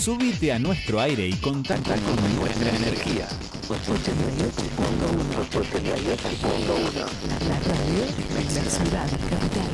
Subite a nuestro aire y contacta con nuestra energía. 88.1. 88.1. La radio de la ciudad capital.